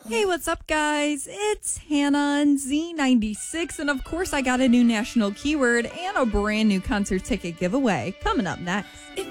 Hey, what's up, guys? It's Hannah on Z96, and of course, I got a new national keyword and a brand new concert ticket giveaway coming up next. If